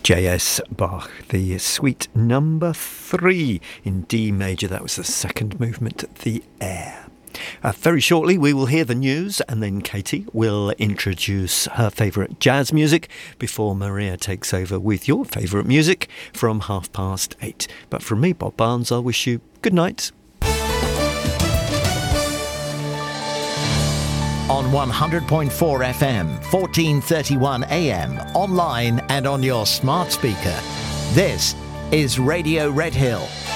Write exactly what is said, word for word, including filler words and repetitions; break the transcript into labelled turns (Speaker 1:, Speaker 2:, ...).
Speaker 1: J S Bach, the suite number three in D major. That was the second movement, the Air. Uh, very shortly we will hear the news, and then Katie will introduce her favourite jazz music before Maria takes over with your favourite music from half past eight. But from me, Bob Barnes, I'll wish you good night.
Speaker 2: On one hundred point four F M, fourteen thirty-one A M, online and on your smart speaker. This is Radio Red Hill.